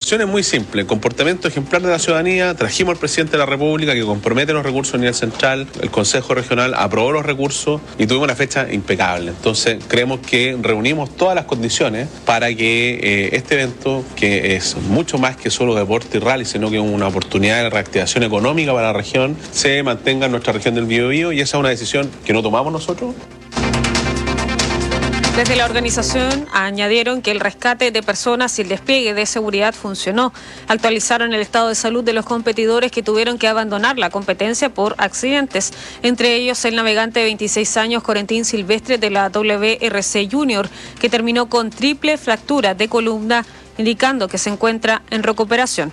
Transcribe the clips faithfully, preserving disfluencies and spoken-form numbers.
elección es muy simple, comportamiento ejemplar de la ciudadanía. Trajimos al presidente de la República que compromete los recursos a nivel central, el Consejo Regional aprobó los recursos y tuvimos una fecha impecable. Entonces creemos que reunimos todas las condiciones para que eh, este evento, que es mucho más que solo deporte y rally, sino que es una oportunidad de reactivación económica para la región, se mantenga en nuestra región del Biobío, y esa es una decisión que no tomamos nosotros. Desde la organización añadieron que el rescate de personas y el despliegue de seguridad funcionó. Actualizaron el estado de salud de los competidores que tuvieron que abandonar la competencia por accidentes, entre ellos el navegante de veintiséis años Corentín Silvestre de la W R C Junior, que terminó con triple fractura de columna, indicando que se encuentra en recuperación.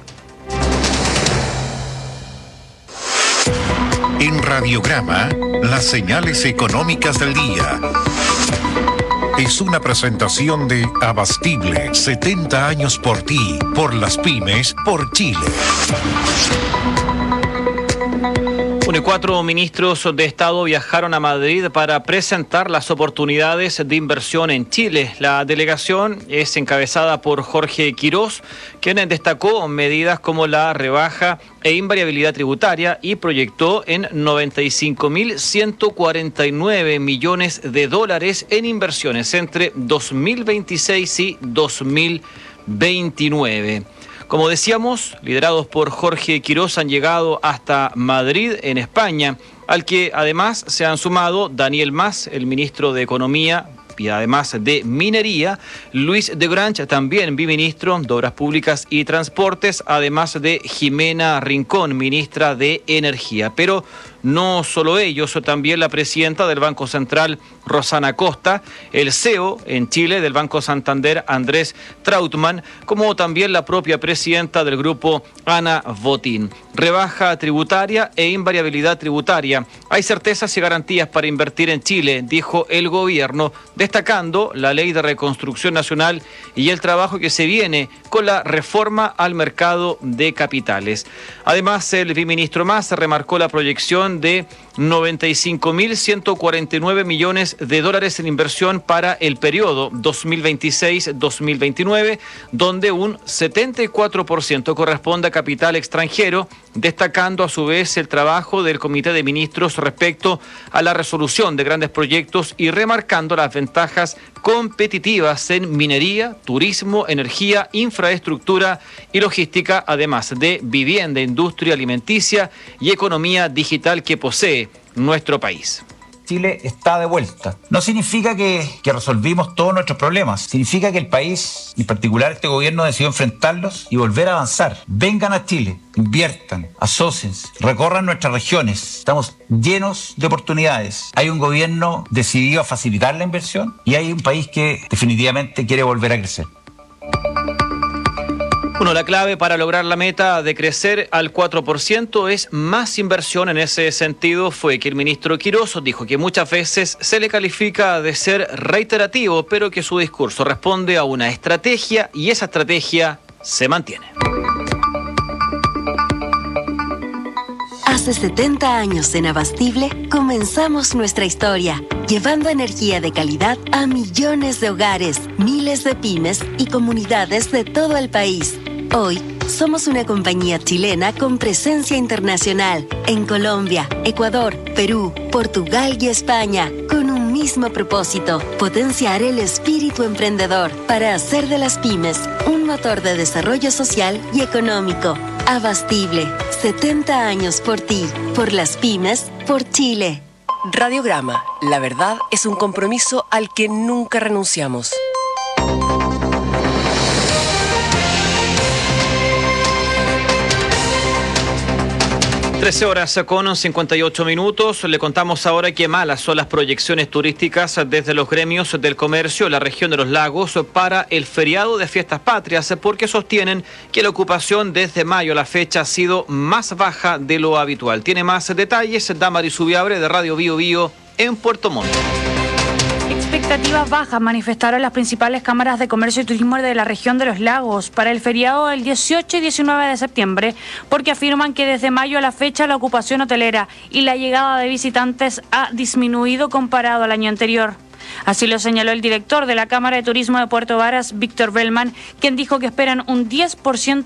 En Radiograma, las señales económicas del día. Es una presentación de Abastible, setenta años por ti, por las pymes, por Chile. Bueno, y cuatro ministros de Estado viajaron a Madrid para presentar las oportunidades de inversión en Chile. La delegación es encabezada por Jorge Quirós, quien destacó medidas como la rebaja e invariabilidad tributaria y proyectó en noventa y cinco mil ciento cuarenta y nueve millones de dólares en inversiones entre dos mil veintiséis y dos mil veintinueve. Como decíamos, liderados por Jorge Quirós, han llegado hasta Madrid, en España, al que además se han sumado Daniel Mas, el ministro de Economía, y además de Minería, Luis de Grange, también biministro de Obras Públicas y Transportes, además de Jimena Rincón, ministra de Energía. Pero no solo ellos, también la presidenta del Banco Central, Rosana Costa, el C E O en Chile del Banco Santander, Andrés Trautmann, como también la propia presidenta del grupo, Ana Botín. Rebaja tributaria e invariabilidad tributaria. Hay certezas y garantías para invertir en Chile, dijo el gobierno, destacando la Ley de Reconstrucción Nacional y el trabajo que se viene con la reforma al mercado de capitales. Además, el viceministro Mas remarcó la proyección de noventa y cinco mil ciento cuarenta y nueve millones de dólares en inversión para el periodo dos mil veintiséis dos mil veintinueve, donde un setenta y cuatro por ciento corresponde a capital extranjero, destacando a su vez el trabajo del Comité de Ministros respecto a la resolución de grandes proyectos y remarcando las ventajas competitivas en minería, turismo, energía, infraestructura y logística, además de vivienda, industria alimenticia y economía digital que posee nuestro país. Chile está de vuelta. No significa que, que resolvimos todos nuestros problemas. Significa que el país, en particular este gobierno, decidió enfrentarlos y volver a avanzar. Vengan a Chile, inviertan, asóciense, recorran nuestras regiones. Estamos llenos de oportunidades. Hay un gobierno decidido a facilitar la inversión y hay un país que definitivamente quiere volver a crecer. Bueno, la clave para lograr la meta de crecer al cuatro por ciento es más inversión. En ese sentido fue que el ministro Quirós dijo que muchas veces se le califica de ser reiterativo, pero que su discurso responde a una estrategia y esa estrategia se mantiene. Hace setenta años en Abastible comenzamos nuestra historia, llevando energía de calidad a millones de hogares, miles de pymes y comunidades de todo el país. Hoy somos una compañía chilena con presencia internacional en Colombia, Ecuador, Perú, Portugal y España, con un mismo propósito: potenciar el espíritu emprendedor para hacer de las pymes un motor de desarrollo social y económico. Abastible, setenta años por ti, por las pymes, por Chile. Radiograma, la verdad es un compromiso al que nunca renunciamos. trece horas con cincuenta y ocho minutos. Le contamos ahora que malas son las proyecciones turísticas desde los gremios del comercio en la región de los lagos para el feriado de Fiestas Patrias, porque sostienen que la ocupación desde mayo a la fecha ha sido más baja de lo habitual. Tiene más detalles Damaris Subiabre de Radio Bio Bio en Puerto Montt. Expectativas bajas manifestaron las principales cámaras de comercio y turismo de la región de los lagos para el feriado del dieciocho y diecinueve de septiembre, porque afirman que desde mayo a la fecha la ocupación hotelera y la llegada de visitantes ha disminuido comparado al año anterior. Así lo señaló el director de la Cámara de Turismo de Puerto Varas, Víctor Bellman, quien dijo que esperan un diez por ciento